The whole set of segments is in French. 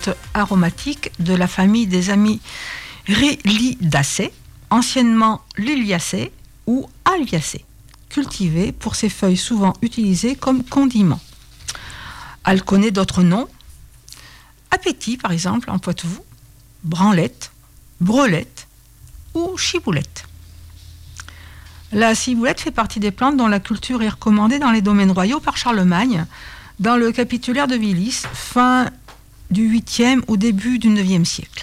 plante aromatique de la famille des Amyrilidaceae, anciennement Liliaceae ou Alliaceae, cultivée pour ses feuilles souvent utilisées comme condiment. Elle connaît d'autres noms. Appétit, par exemple, en Poitou, branlette, brelette ou chiboulette. La ciboulette fait partie des plantes dont la culture est recommandée dans les domaines royaux par Charlemagne, dans le capitulaire de Vilis, fin du 8e au début du 9e siècle.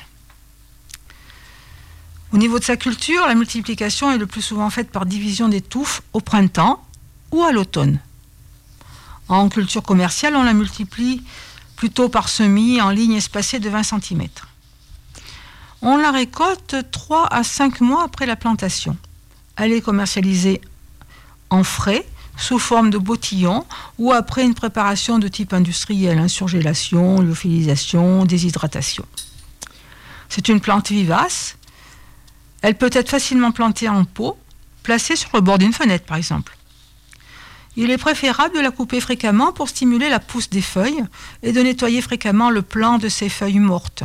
Au niveau de sa culture, la multiplication est le plus souvent faite par division des touffes au printemps ou à l'automne. En culture commerciale, on la multiplie plutôt par semis en lignes espacées de 20 cm. On la récolte 3 à 5 mois après la plantation. Elle est commercialisée en frais, sous forme de bottillons, ou après une préparation de type industriel, surgélation, lyophilisation, déshydratation. C'est une plante vivace. Elle peut être facilement plantée en pot, placée sur le bord d'une fenêtre par exemple. Il est préférable de la couper fréquemment pour stimuler la pousse des feuilles et de nettoyer fréquemment le plant de ces feuilles mortes.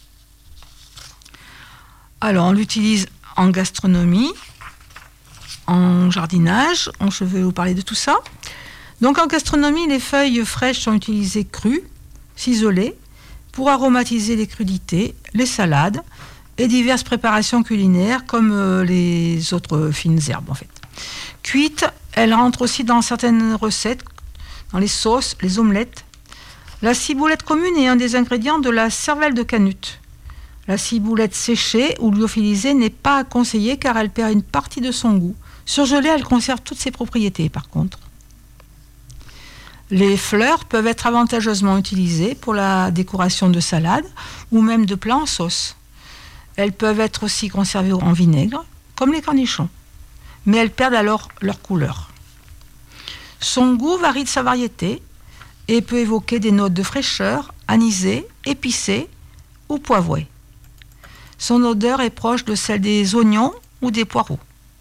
Alors on l'utilise en gastronomie, en jardinage, je vais vous parler de tout ça. Donc en gastronomie, les feuilles fraîches sont utilisées crues, ciselées, pour aromatiser les crudités, les salades et diverses préparations culinaires comme les autres fines herbes en fait. Cuites, elles rentrent aussi dans certaines recettes, dans les sauces, les omelettes. La ciboulette commune est un des ingrédients de la cervelle de canute. La ciboulette séchée ou lyophilisée n'est pas conseillée car elle perd une partie de son goût. Surgelée, elle conserve toutes ses propriétés par contre. Les fleurs peuvent être avantageusement utilisées pour la décoration de salades ou même de plats en sauce. Elles peuvent être aussi conservées en vinaigre, comme les cornichons, mais elles perdent alors leur couleur. Son goût varie de sa variété et peut évoquer des notes de fraîcheur, anisées, épicées ou poivrées. Son odeur est proche de celle des oignons ou des poireaux.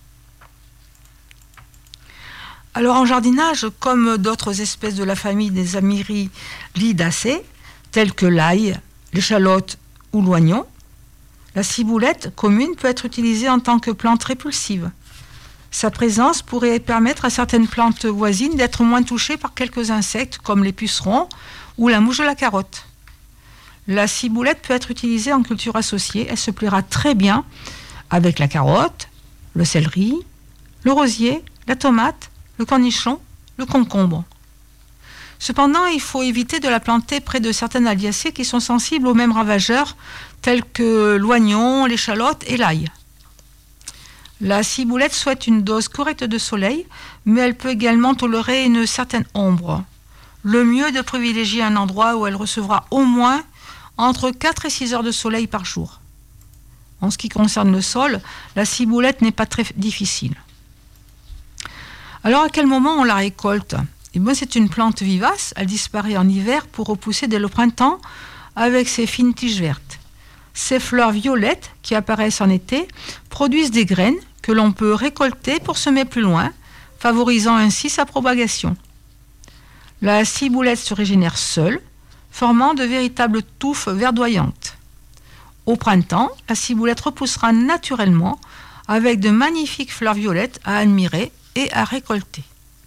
Alors en jardinage, comme d'autres espèces de la famille des Amyrilidaceae, telles que l'ail, l'échalote ou l'oignon, la ciboulette commune peut être utilisée en tant que plante répulsive. Sa présence pourrait permettre à certaines plantes voisines d'être moins touchées par quelques insectes comme les pucerons ou la mouche de la carotte. La ciboulette peut être utilisée en culture associée. Elle se plaira très bien avec la carotte, le céleri, le rosier, la tomate, le cornichon, le concombre. Cependant, il faut éviter de la planter près de certaines alliacées qui sont sensibles aux mêmes ravageurs tels que l'oignon, l'échalote et l'ail. La ciboulette souhaite une dose correcte de soleil, mais elle peut également tolérer une certaine ombre. Le mieux est de privilégier un endroit où elle recevra au moins entre 4 et 6 heures de soleil par jour. En ce qui concerne le sol, la ciboulette n'est pas très difficile. Alors à quel moment on la récolte ? Eh bien, c'est une plante vivace, elle disparaît en hiver pour repousser dès le printemps avec ses fines tiges vertes. Ces fleurs violettes qui apparaissent en été produisent des graines que l'on peut récolter pour semer plus loin, favorisant ainsi sa propagation. La ciboulette se régénère seule, formant de véritables touffes verdoyantes. Au printemps, la ciboulette repoussera naturellement avec de magnifiques fleurs violettes à admirer et à récolter.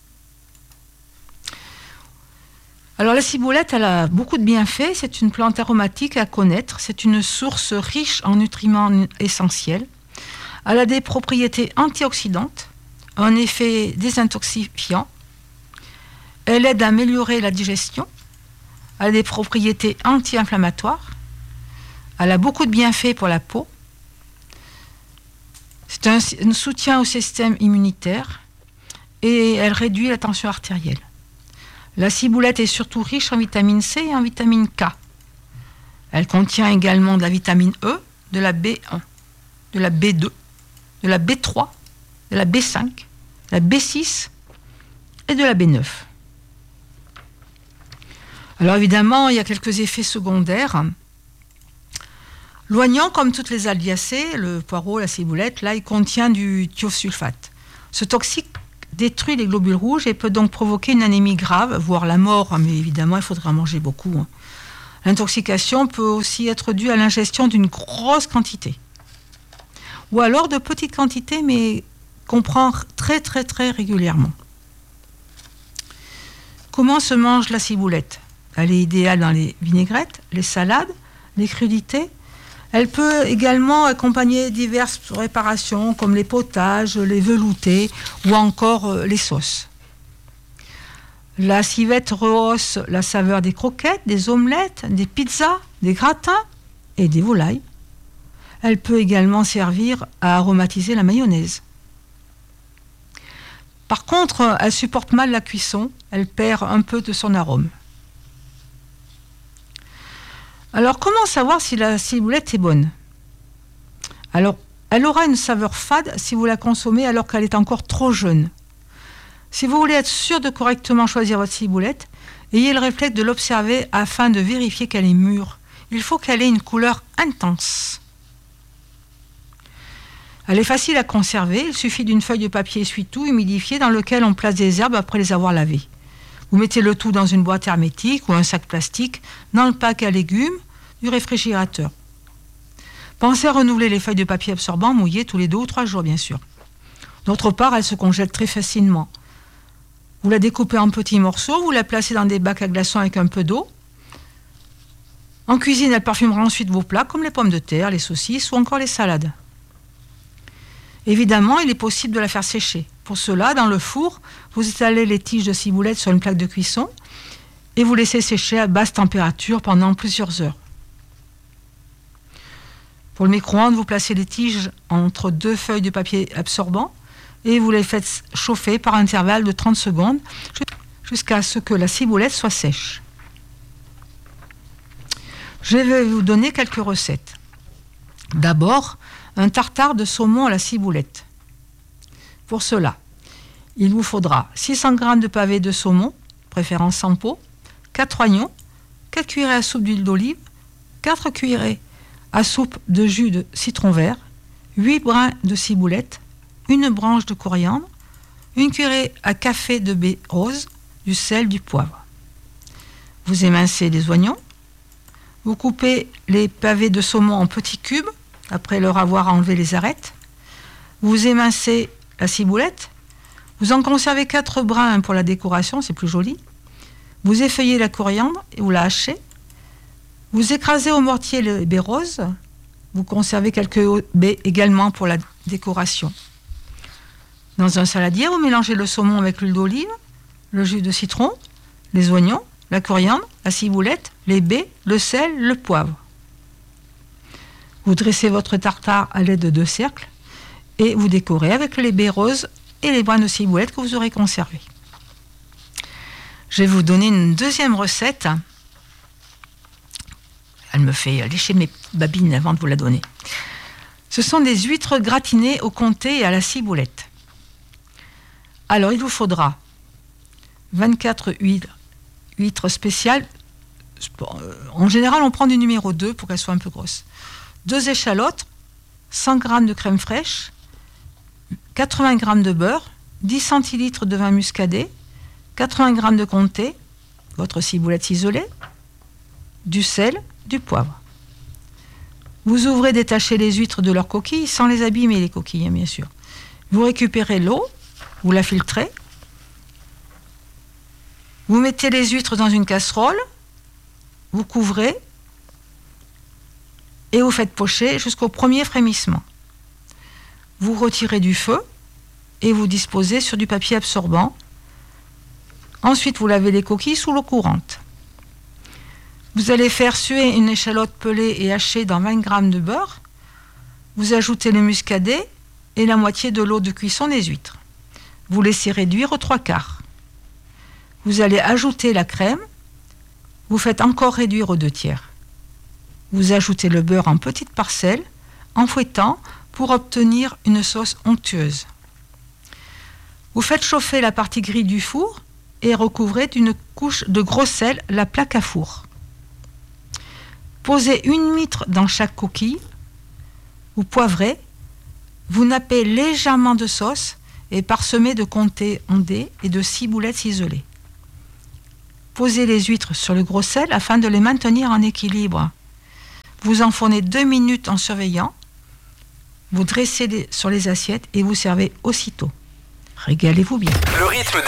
Alors la ciboulette, elle a beaucoup de bienfaits. C'est une plante aromatique à connaître. C'est une source riche en nutriments essentiels. Elle a des propriétés antioxydantes, un effet désintoxifiant. Elle aide à améliorer la digestion. Elle a des propriétés anti-inflammatoires. Elle a beaucoup de bienfaits pour la peau. C'est un soutien au système immunitaire et elle réduit la tension artérielle. La ciboulette est surtout riche en vitamine C et en vitamine K. Elle contient également de la vitamine E, de la B1, de la B2, de la B3, de la B5, de la B6 et de la B9. Alors évidemment, il y a quelques effets secondaires. L'oignon, comme toutes les alliacées, le poireau, la ciboulette, là, il contient du thiosulfate. Ce toxique détruit les globules rouges et peut donc provoquer une anémie grave, voire la mort, mais évidemment, il faudra manger beaucoup. L'intoxication peut aussi être due à l'ingestion d'une grosse quantité. Ou alors de petites quantités, mais qu'on prend très très très régulièrement. Comment se mange la ciboulette? Elle est idéale dans les vinaigrettes, les salades, les crudités. Elle peut également accompagner diverses préparations comme les potages, les veloutés ou encore les sauces. La civette rehausse la saveur des croquettes, des omelettes, des pizzas, des gratins et des volailles. Elle peut également servir à aromatiser la mayonnaise. Par contre, elle supporte mal la cuisson, elle perd un peu de son arôme. Alors, comment savoir si la ciboulette est bonne? Alors, elle aura une saveur fade si vous la consommez alors qu'elle est encore trop jeune. Si vous voulez être sûr de correctement choisir votre ciboulette, ayez le réflexe de l'observer afin de vérifier qu'elle est mûre. Il faut qu'elle ait une couleur intense. Elle est facile à conserver, il suffit d'une feuille de papier essuie-tout humidifiée dans lequel on place des herbes après les avoir lavées. Vous mettez le tout dans une boîte hermétique ou un sac plastique dans le pack à légumes du réfrigérateur. Pensez à renouveler les feuilles de papier absorbant mouillées tous les 2 ou 3 jours, bien sûr. D'autre part, elle se congèle très facilement. Vous la découpez en petits morceaux, vous la placez dans des bacs à glaçons avec un peu d'eau. En cuisine, elle parfumera ensuite vos plats comme les pommes de terre, les saucisses ou encore les salades. Évidemment, il est possible de la faire sécher. Pour cela, dans le four, vous étalez les tiges de ciboulette sur une plaque de cuisson et vous laissez sécher à basse température pendant plusieurs heures. Pour le micro-ondes, vous placez les tiges entre 2 feuilles de papier absorbant et vous les faites chauffer par intervalle de 30 secondes jusqu'à ce que la ciboulette soit sèche. Je vais vous donner quelques recettes. D'abord, un tartare de saumon à la ciboulette. Pour cela, il vous faudra 600 g de pavés de saumon, préférence sans peau, 4 oignons, 4 cuillerées à soupe d'huile d'olive, 4 cuillerées à soupe de jus de citron vert, 8 brins de ciboulette, une branche de coriandre, une cuillerée à café de baies roses, du sel, du poivre. Vous émincez les oignons, vous coupez les pavés de saumon en petits cubes, après leur avoir enlevé les arêtes. Vous émincez la ciboulette. Vous en conservez 4 brins pour la décoration, c'est plus joli. Vous effeuillez la coriandre et vous la hachez. Vous écrasez au mortier les baies roses. Vous conservez quelques baies également pour la décoration. Dans un saladier, vous mélangez le saumon avec l'huile d'olive, le jus de citron, les oignons, la coriandre, la ciboulette, les baies, le sel, le poivre. Vous dressez votre tartare à l'aide de 2 cercles et vous décorez avec les baies roses et les brins de ciboulette que vous aurez conservés. Je vais vous donner une deuxième recette. Elle me fait lécher mes babines avant de vous la donner. Ce sont des huîtres gratinées au comté et à la ciboulette. Alors, il vous faudra 24 huîtres spéciales. En général, on prend du numéro 2 pour qu'elles soient un peu grosses. 2 échalotes, 100 g de crème fraîche, 80 g de beurre, 10 centilitres de vin muscadet, 80 g de comté, votre ciboulette ciselée, du sel, du poivre. Vous ouvrez, détachez les huîtres de leurs coquilles, sans les abîmer les coquilles, bien sûr. Vous récupérez l'eau, vous la filtrez. Vous mettez les huîtres dans une casserole, vous couvrez et vous faites pocher jusqu'au premier frémissement. Vous retirez du feu et vous disposez sur du papier absorbant. Ensuite, vous lavez les coquilles sous l'eau courante. Vous allez faire suer une échalote pelée et hachée dans 20 g de beurre. Vous ajoutez le muscadet et la moitié de l'eau de cuisson des huîtres. Vous laissez réduire aux 3/4. Vous allez ajouter la crème. Vous faites encore réduire aux 2/3. Vous ajoutez le beurre en petites parcelles, en fouettant pour obtenir une sauce onctueuse. Vous faites chauffer la partie grise du four et recouvrez d'une couche de gros sel la plaque à four. Posez une huître dans chaque coquille. Vous poivrez. Vous nappez légèrement de sauce. Et parsemé de comté ondé et de ciboulettes ciselées. Posez les huîtres sur le gros sel afin de les maintenir en équilibre. Vous enfournez 2 minutes en surveillant. Vous dressez sur les assiettes et vous servez aussitôt. Régalez-vous bien. Le rythme